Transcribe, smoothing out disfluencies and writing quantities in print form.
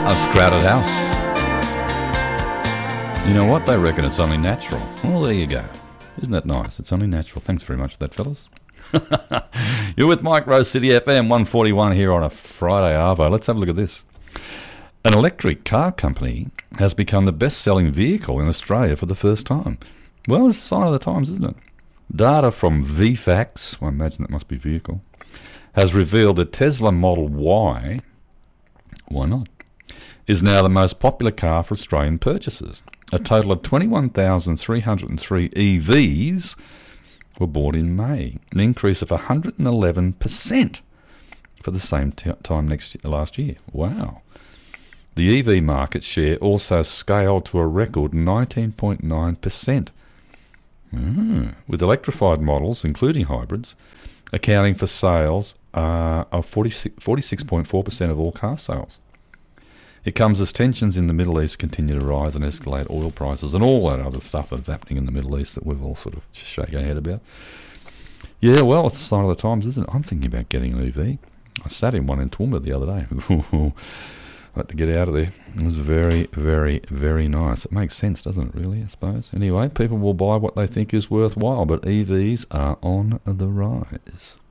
That's Crowded House. You know what? They reckon it's only natural. Well, there you go. Isn't that nice? It's only natural. Thanks very much for that, fellas. You're with Mike Rose City FM 141 here on a Friday arvo. Let's have a look at this. An electric car company has become the best-selling vehicle in Australia for the first time. Well, it's a sign of the times, isn't it? Data from VFACTS, I imagine that must be vehicle, has revealed that Tesla Model Y, why not, is now the most popular car for Australian purchasers. A total of 21,303 EVs were bought in May, an increase of 111% for the same time last year. Wow. The EV market share also scaled to a record 19.9%, with electrified models, including hybrids, accounting for sales of 46.4% of all car sales. It comes as tensions in the Middle East continue to rise and escalate oil prices and all that other stuff that's happening in the Middle East that we've all sort of shake our head about. Yeah, well, it's a sign of the times, isn't it? I'm thinking about getting an EV. I sat in one in Toowoomba the other day. I had to get out of there. It was very, very, very nice. It makes sense, doesn't it, really, I suppose? Anyway, people will buy what they think is worthwhile, but EVs are on the rise.